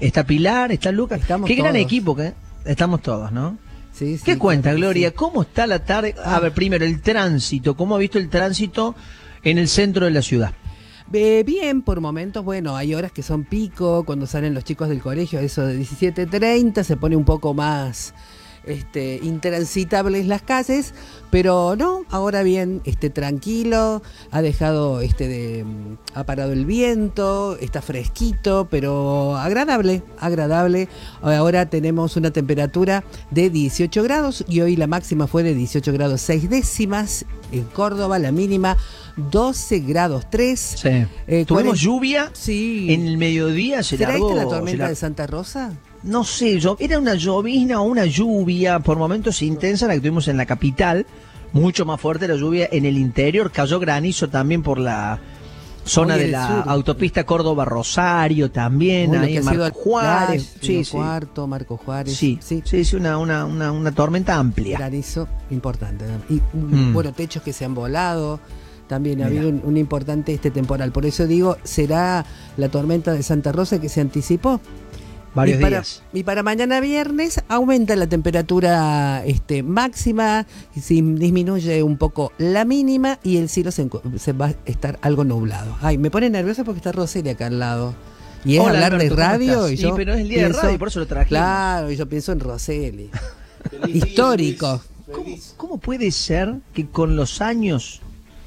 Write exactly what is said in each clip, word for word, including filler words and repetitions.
está Pilar, está Lucas. Estamos Qué gran todos. equipo que estamos todos, ¿no? Sí, sí, ¿Qué cuenta, claro que Gloria? sí. ¿Cómo está la tarde? A Ah. ver, primero, el tránsito. ¿Cómo ha visto el tránsito en el centro de la ciudad? Eh, bien, por momentos, bueno, hay horas que son pico, cuando salen los chicos del colegio, eso de diecisiete treinta, se pone un poco más este, intransitables las calles, pero no, ahora bien, este, tranquilo, ha dejado, este, de, ha parado el viento, está fresquito, pero agradable, agradable. Ahora tenemos una temperatura de dieciocho grados y hoy la máxima fue de dieciocho grados seis décimas. En Córdoba la mínima doce grados tres. Sí. Eh, ¿Tuvimos cuarenta lluvia? Sí. En el mediodía se ¿Será largó. esta la se tormenta lar- de Santa Rosa? No sé, yo, era una llovizna o una lluvia por momentos intensa la que tuvimos en la capital. Mucho más fuerte la lluvia en el interior. Cayó granizo también por la zona Hoy en de el la sur. autopista Córdoba-Rosario también. Uno ahí que en ha sido Marco Juárez. Flash, Sí, Río sí. Cuarto, Marco Juárez. Sí, sí. sí, sí, una, una, una, una tormenta amplia. Granizo importante. Y Mm. bueno, techos que se han volado. También ha Mira. habido un, un importante este temporal. Por eso digo, será la tormenta de Santa Rosa que se anticipó. Varios y para, días. Y para mañana viernes aumenta la temperatura este, máxima, si disminuye un poco la mínima y el cielo se, encu- se va a estar algo nublado. Ay, me pone nerviosa porque está Roseli acá al lado. Y es Hola, hablar Alberto, de ¿cómo radio estás? y Sí, yo pero es el día de radio y por eso lo trajimos. Claro, y yo pienso en Roseli. Histórico. ¿Cómo, cómo puede ser que con los años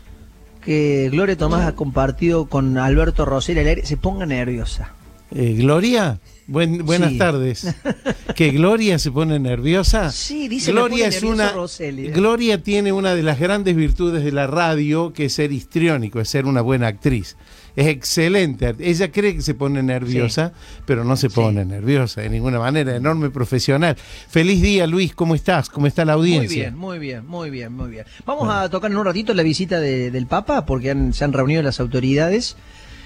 que Gloria Tomás ha compartido con Alberto Rosell al aire se ponga nerviosa? Eh, Gloria, buen, buenas Sí. tardes. ¿Que Gloria se pone nerviosa? Sí, dice Gloria me pone es nervioso una Roseli, ¿eh? Gloria tiene una de las grandes virtudes de la radio, que es ser histriónico, es ser una buena actriz. Es excelente. Ella cree que se pone nerviosa, pero no se pone Sí. nerviosa de ninguna manera. Enorme profesional. Feliz día, Luis. ¿Cómo estás? ¿Cómo está la audiencia? Muy bien, muy bien, muy bien, muy bien. Vamos a tocar en un ratito la visita de- del Papa, porque han- se han reunido las autoridades.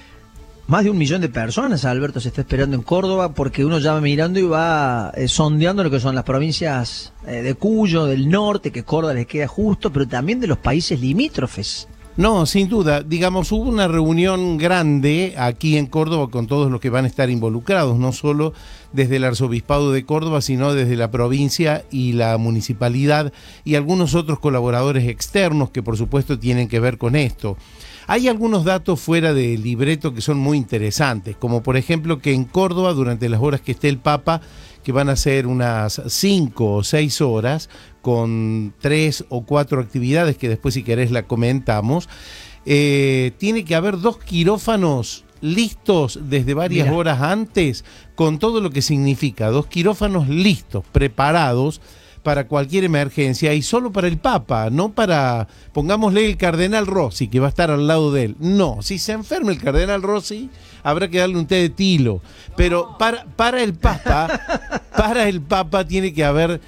Más de un millón de personas, Alberto, se está esperando en Córdoba, porque uno ya va mirando y va eh, sondeando lo que son las provincias eh, de Cuyo, del norte, que Córdoba les queda justo, pero también de los países limítrofes. No, sin duda. Digamos, hubo una reunión grande aquí en Córdoba con todos los que van a estar involucrados, no solo desde el Arzobispado de Córdoba, sino desde la provincia y la municipalidad y algunos otros colaboradores externos que por supuesto tienen que ver con esto. Hay algunos datos fuera del libreto que son muy interesantes, como por ejemplo que en Córdoba, durante las horas que esté el Papa, que van a ser unas cinco o seis horas, con tres o cuatro actividades que después si querés la comentamos, eh, tiene que haber dos quirófanos listos desde varias Mira. horas antes, con todo lo que significa, dos quirófanos listos, preparados para cualquier emergencia y solo para el Papa, no para, pongámosle el Cardenal Rossi, que va a estar al lado de él. No, si se enferma el Cardenal Rossi, habrá que darle un té de tilo. Pero para, para el Papa, para el Papa tiene que haber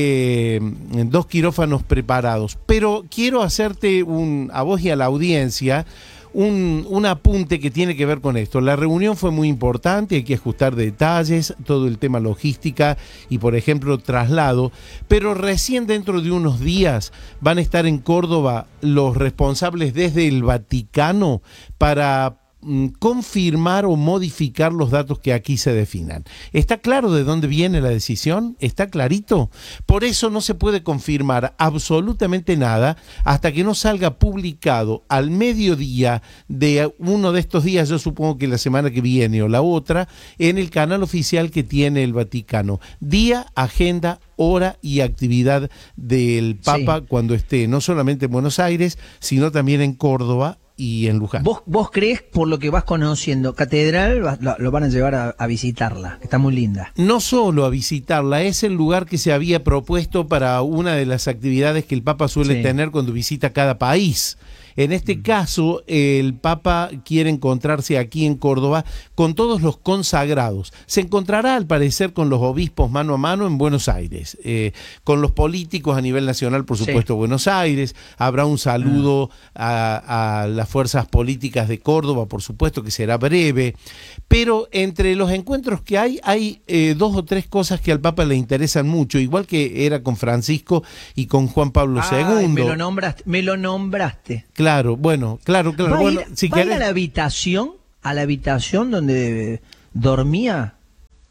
eh, dos quirófanos preparados. Pero quiero hacerte un, a vos y a la audiencia, Un, un apunte que tiene que ver con esto. La reunión fue muy importante, hay que ajustar detalles, todo el tema logística y, por ejemplo, traslado, pero recién dentro de unos días van a estar en Córdoba los responsables desde el Vaticano para mm, confirmar o modificar los datos que aquí se definan. ¿Está claro de dónde viene la decisión? ¿Está clarito? Por eso no se puede confirmar absolutamente nada hasta que no salga publicado al mediodía de uno de estos días, yo supongo que la semana que viene o la otra, en el canal oficial que tiene el Vaticano. Día, agenda, hora y actividad del Papa Sí. cuando esté no solamente en Buenos Aires, sino también en Córdoba y en Luján. ¿Vos, vos crees, por lo que vas conociendo, Catedral va- lo, lo van a llevar a, a visitarla, que está muy linda? No solo a visitarla, es el lugar que se había propuesto para una de las actividades que el Papa suele Sí. tener cuando visita cada país. En este caso, el Papa quiere encontrarse aquí en Córdoba con todos los consagrados. Se encontrará, al parecer, con los obispos mano a mano en Buenos Aires, eh, con los políticos a nivel nacional, por Sí. supuesto, Buenos Aires. Habrá un saludo a, a las fuerzas políticas de Córdoba, por supuesto, que será breve. Pero entre los encuentros que hay, hay eh, dos o tres cosas que al Papa le interesan mucho, igual que era con Francisco y con Juan Pablo Ay, segundo. me lo nombraste, me lo nombraste. Claro, bueno, claro, claro. ¿Va, Bueno, a ir, si va a ir querés- a la habitación, a la habitación donde dormía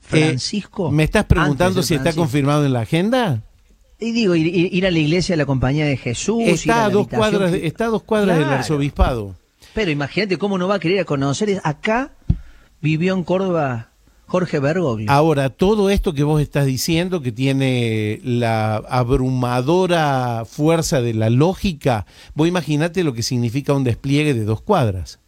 Francisco. Eh, ¿Me estás preguntando si Francisco. está confirmado en la agenda? Y digo, ir, ir, ir a la iglesia de la Compañía de Jesús. Está a dos cuadras, que... está a dos cuadras claro. del arzobispado. Pero imagínate cómo no va a querer conocer. Acá vivió en Córdoba Jorge Bergoglio. Ahora, todo esto que vos estás diciendo, que tiene la abrumadora fuerza de la lógica, vos imaginate lo que significa un despliegue de dos cuadras.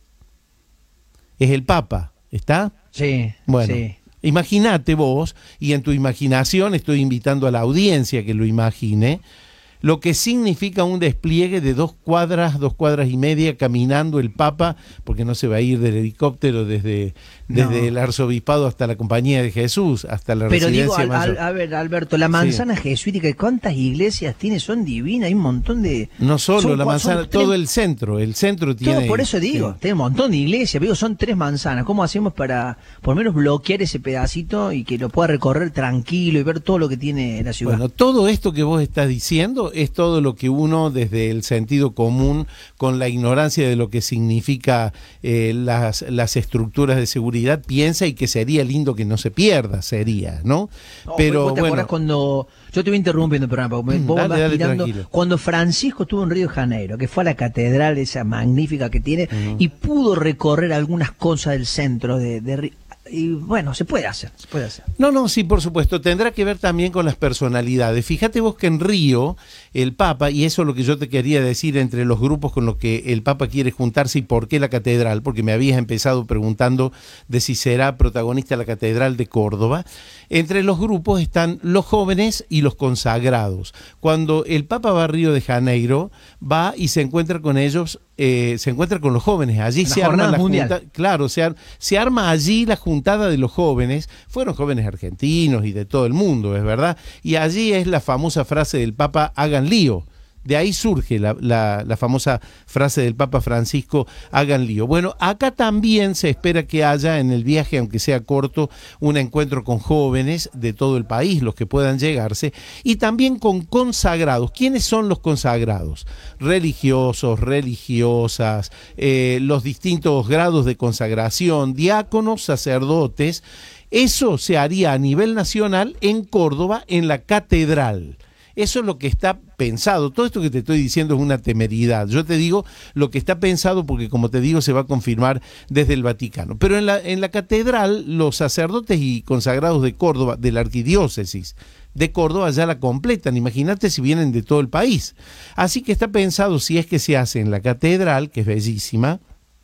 Es el Papa, ¿está? Sí, bueno, sí. Imagínate vos, y en tu imaginación estoy invitando a la audiencia que lo imagine, lo que significa un despliegue de dos cuadras, dos cuadras y media caminando el Papa, porque no se va a ir del helicóptero desde, desde no. el arzobispado hasta la Compañía de Jesús, hasta la Pero residencia digo, al, mayor. al, a ver, Alberto, la manzana sí. jesuítica, ¿cuántas iglesias tiene? Son divinas, hay un montón de... No solo son, la manzana, son todo tres... el centro, el centro tiene... Todo por eso digo, sí. tiene un montón de iglesias, digo, son tres manzanas. ¿Cómo hacemos para, por lo menos, bloquear ese pedacito y que lo pueda recorrer tranquilo y ver todo lo que tiene la ciudad? Bueno, todo esto que vos estás diciendo es todo lo que uno desde el sentido común, con la ignorancia de lo que significa eh, las, las estructuras de seguridad, piensa y que sería lindo que no se pierda, sería, ¿no? no pero ¿Vos te bueno, acordás cuando, yo te voy interrumpiendo el programa, porque vos dale, vas dale, tirando, tranquilo. Cuando Francisco estuvo en Río de Janeiro, que fue a la catedral esa magnífica que tiene, uh-huh. y pudo recorrer algunas cosas del centro de, de Río. Y bueno, se puede hacer, se puede hacer. No, no, sí, por supuesto, tendrá que ver también con las personalidades. Fíjate vos que en Río, el Papa, y eso es lo que yo te quería decir entre los grupos con los que el Papa quiere juntarse y por qué la catedral, porque me habías empezado preguntando de si será protagonista la catedral de Córdoba. Entre los grupos están los jóvenes y los consagrados. Cuando el Papa va a Río de Janeiro, va y se encuentra con ellos, eh, se encuentra con los jóvenes. Allí la se arma la mundial. junta, claro, se, ar, se arma allí la juntada de los jóvenes. Fueron jóvenes argentinos y de todo el mundo, es verdad. Y allí es la famosa frase del Papa: hagan lío. De ahí surge la, la, la famosa frase del Papa Francisco: hagan lío. Bueno, acá también se espera que haya en el viaje, aunque sea corto, un encuentro con jóvenes de todo el país, los que puedan llegarse, y también con consagrados. ¿Quiénes son los consagrados? Religiosos, religiosas, eh, los distintos grados de consagración, diáconos, sacerdotes. Eso se haría a nivel nacional en Córdoba, en la catedral. Eso es lo que está pensado. Todo esto que te estoy diciendo es una temeridad. Yo te digo lo que está pensado porque, como te digo, se va a confirmar desde el Vaticano. Pero en la, en la catedral, los sacerdotes y consagrados de Córdoba, de la arquidiócesis de Córdoba, ya la completan. Imagínate si vienen de todo el país. Así que está pensado, si es que se hace en la catedral, que es bellísima,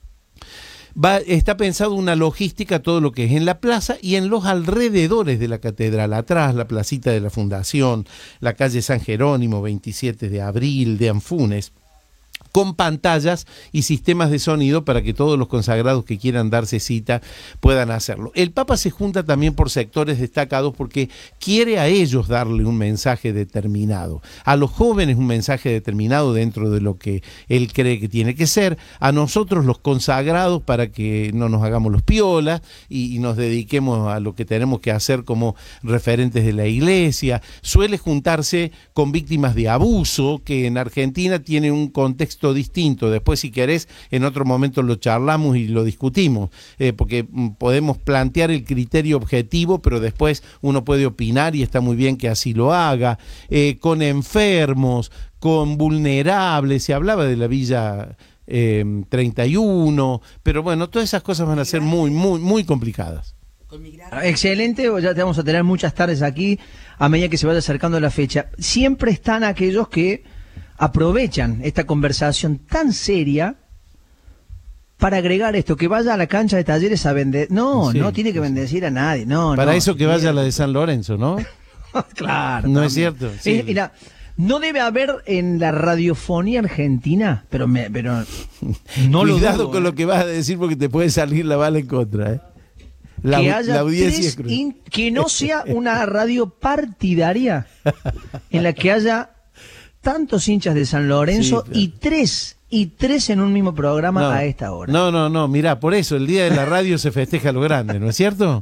Va, está pensado una logística, todo lo que es en la plaza y en los alrededores de la catedral, atrás la placita de la Fundación, la calle San Jerónimo, veintisiete de abril, de Anfunes, con pantallas y sistemas de sonido para que todos los consagrados que quieran darse cita puedan hacerlo. El Papa se junta también por sectores destacados porque quiere a ellos darle un mensaje determinado, a los jóvenes un mensaje determinado dentro de lo que él cree que tiene que ser, a nosotros los consagrados para que no nos hagamos los piolas y, y nos dediquemos a lo que tenemos que hacer como referentes de la iglesia. Suele juntarse con víctimas de abuso, que en Argentina tiene un contexto distinto. Después, si querés, en otro momento lo charlamos y lo discutimos, eh, porque podemos plantear el criterio objetivo, pero después uno puede opinar y está muy bien que así lo haga, eh, con enfermos, con vulnerables. Se hablaba de la Villa eh, treinta y uno, pero bueno, todas esas cosas van a ser muy, muy, muy complicadas. Excelente, ya te vamos a tener muchas tardes aquí a medida que se vaya acercando la fecha. Siempre están aquellos que aprovechan esta conversación tan seria para agregar esto, que vaya a la cancha de Talleres a vender. No, sí, no tiene que bendecir a nadie. No, para no, eso que vaya a la de San Lorenzo, ¿no? Claro. No también. Es cierto. Sí. Es, mira, no debe haber en la radiofonía argentina, pero me, pero no lo Cuidado dudo, con ¿eh? lo que vas a decir porque te puede salir la bala en contra, ¿eh? La, que haya la audiencia tres in, que no sea una radio partidaria en la que haya tantos hinchas de San Lorenzo, sí, claro. y tres y tres en un mismo programa no, a esta hora. No, no, no, mirá, por eso el día de la radio se festeja lo grande, ¿no es cierto?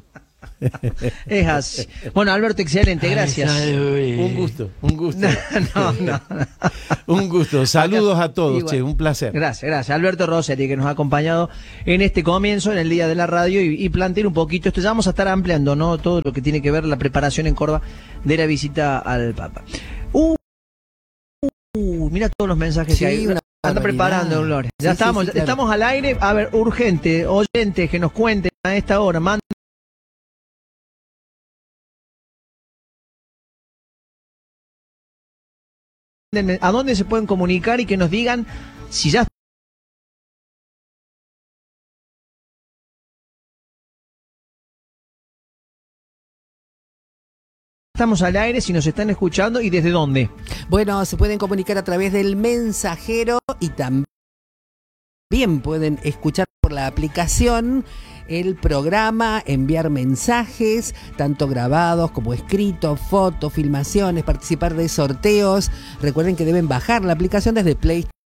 Es así. Bueno, Alberto, excelente, gracias. Un gusto, un gusto. No, no, no. Un gusto. Saludos a todos, Igual. che, un placer. Gracias, gracias. Alberto Rossetti, que nos ha acompañado en este comienzo, en el Día de la Radio, y, y plantear un poquito esto. Ya vamos a estar ampliando, ¿no? Todo lo que tiene que ver la preparación en Córdoba de la visita al Papa. Uh, uh mira todos los mensajes Sí, que hay. una Anda barbaridad. preparando, Lore. Ya Sí, sí, estamos, sí, claro. estamos al aire. A ver, urgente, oyentes que nos cuenten a esta hora. Manden a dónde se pueden comunicar y que nos digan si ya estamos al aire, si nos están escuchando y desde dónde. Bueno, se pueden comunicar a través del mensajero y también pueden escuchar por la aplicación el programa, enviar mensajes, tanto grabados como escritos, fotos, filmaciones, participar de sorteos. Recuerden que deben bajar la aplicación desde Play